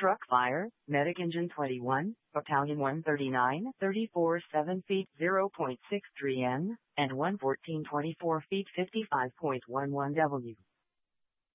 Truck Fire, Medic Engine 21, Battalion 139, 34 7 feet 0.63 N, and 114 24 feet 55.11 W.